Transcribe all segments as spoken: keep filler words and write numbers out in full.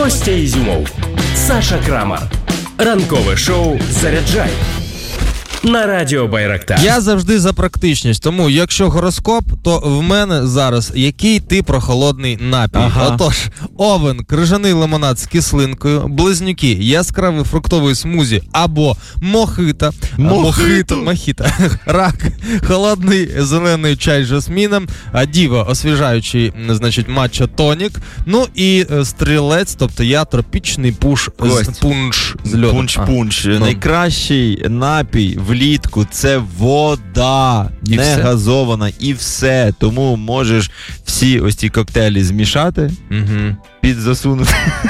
Костя Ізюмов, Саша Крамар. Ранкове шоу «Заряджай» на Радіо Байрактар. Я завжди за практичність, тому якщо гороскоп, то в мене зараз який ти прохолодний напій. Ага. Отож, овен, крижаний лимонад з кислинкою, близнюки, яскравий фруктовий смузі або мохито, мохито, мохито, рак, холодний зелений чай з жасміном, а діва, освіжаючий, значить, матча тонік, ну і стрілець, тобто я тропічний пуш, з, пунш з льоду. Пунш-пунш. А. Найкращий напій влітку – це вода, і не все? газована, і все. Тому можеш всі ось ці коктейлі змішати, Угу. підзасунути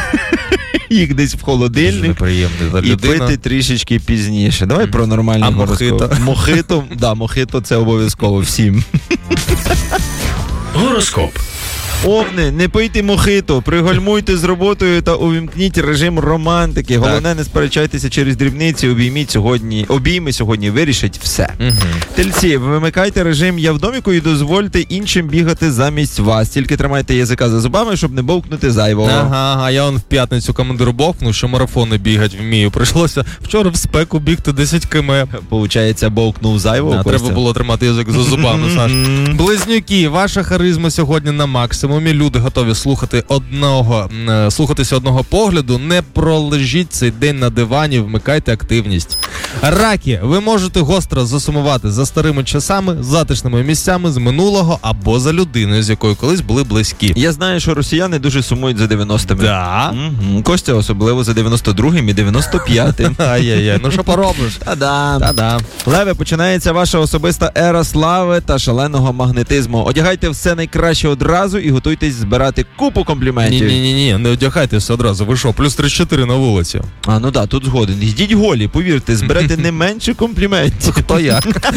їх десь в холодильник і пити трішечки пізніше. Давай mm. про нормальний гороскоп. Мохито? Мохито, да, мохито це обов'язково всім. Гороскоп. Овни, не пийте мохито, пригальмуйте з роботою та увімкніть режим романтики. Головне, не сперечайтеся через дрібниці, обійміть сьогодні, обійми сьогодні вирішать все. Угу. Тельці, вимикайте режим «Я в доміку» і дозвольте іншим бігати замість вас. Тільки тримайте язика за зубами, щоб не бовкнути зайвого. Ага, ага, я он в п'ятницю командиру бовкнув, що марафони бігати вмію. Прийшлося вчора в спеку бігти десять кілометрів. Получається, бовкнув зайвого. Да, треба було тримати язик за зубами, Саш. Близнюки, ваша харизма сьогодні на максимумі. Люди готові слухати одного, слухатися одного погляду. Не пролежіть цей день на дивані, вмикайте активність. Раки, ви можете гостро засумувати за старими часами, затишними місцями з минулого або за людиною, з якою колись були близькі. Я знаю, що росіяни дуже сумують за дев'яностими. Да. Угу. Костя особливо за дев'яносто другим і дев'яносто п'ятим. Ай-яй-яй, ну що поробиш? Та-да. Та-да. Леви, починається ваша особиста ера слави та шаленого магнетизму. Одягайте все найкраще одразу і готуйтесь збирати купу компліментів. Ні-ні-ні, не одягайтеся одразу. Ви що, плюс тридцять чотири на вулиці? А, ну да, тут згоден. Йдіть голі, повірте, зберете не менше компліментів. Хто як?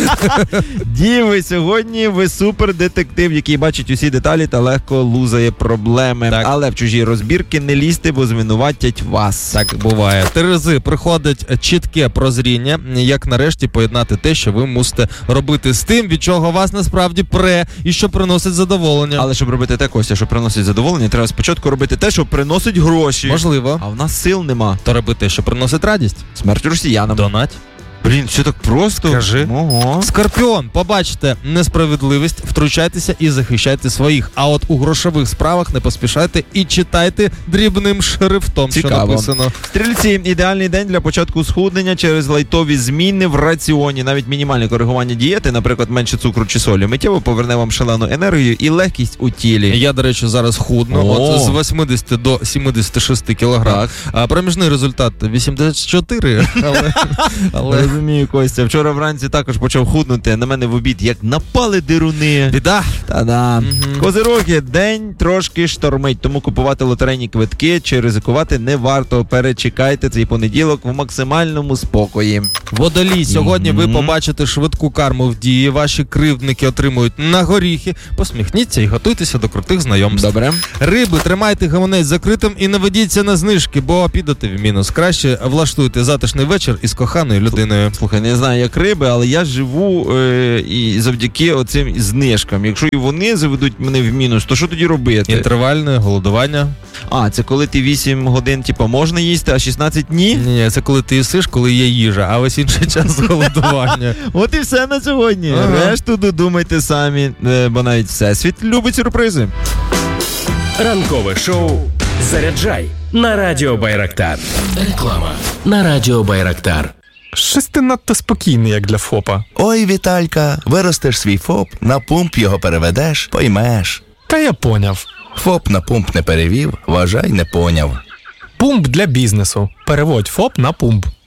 Діви, сьогодні ви супердетектив, який бачить усі деталі та легко лузає проблеми. Так. Але в чужі розбірки не лізьте, бо звинуватять вас. Так буває. Терези, приходить чітке прозріння, як нарешті поєднати те, що ви мусите робити з тим, від чого вас насправді пре і що приносить задоволення. Але щоб робити те, Костя, що приносить задоволення, треба спочатку робити те, що приносить гроші. Можливо. А в нас сил нема. То роби те, що приносить радість. Смерть росіянам. Донать. Блін, що так просто? Скажи. Ого. Скорпіон, побачите несправедливість, втручайтеся і захищайте своїх. А от у грошових справах не поспішайте і читайте дрібним шрифтом, Цікаво. що написано. Стрільці, ідеальний день для початку схуднення через лайтові зміни в раціоні. Навіть мінімальне коригування дієти, наприклад, менше цукру чи солі, миттєво поверне вам шалену енергію і легкість у тілі. Я, до речі, зараз худну, О. от з вісімдесят до сімдесят шість кілограм. Так. А проміжний результат вісімдесят чотири, але, але... Розумію, Костя. Вчора вранці також почав худнути. На мене в обід як напали дируни. Біда. Та-да. Угу. Козироги, день трошки штормить, тому купувати лотерейні квитки чи ризикувати не варто. Перечекайте цей понеділок в максимальному спокої. Водолій, сьогодні ви Мгм. побачите швидку карму в дії, ваші кривдники отримують на горіхи. Посміхніться і готуйтеся до крутих знайомств. Добре. Риби, тримайте гаманець закритим і не ведіться на знижки, бо підете в мінус. Краще влаштуйте затишний вечір із коханою людиною. Слухай, не знаю, як риби, але я живу е, і завдяки оцим знижкам. Якщо і вони заведуть мене в мінус, то що тоді робити? Інтервальне голодування. А, це коли ти вісім годин, типу, можна їсти, а шістнадцять ні? Ні, ні, це коли ти їсиш, коли є їжа, а весь інший час голодування. От і все на сьогодні. Ага. Решту додумайте самі, е, бо навіть всесвіт любить сюрпризи. Ранкове шоу «Заряджай» на Радіо Байрактар. Реклама на Радіо Байрактар. Щось ти надто спокійний, як для ФОПа. Ой, Віталька, виростеш свій ФОП, на пумп його переведеш, поймеш. Та я поняв. ФОП на пумп не перевів, вважай, не поняв. Пумп для бізнесу. Переводь ФОП на пумп.